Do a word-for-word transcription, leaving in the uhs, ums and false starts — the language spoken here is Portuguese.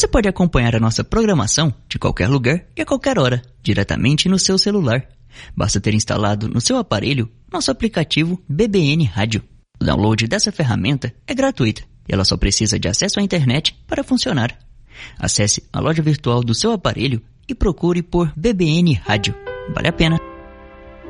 Você pode acompanhar a nossa programação de qualquer lugar e a qualquer hora, diretamente no seu celular. Basta ter instalado no seu aparelho nosso aplicativo B B N Rádio. O download dessa ferramenta é gratuito e ela só precisa de acesso à internet para funcionar. Acesse a loja virtual do seu aparelho e procure por B B N Rádio. Vale a pena!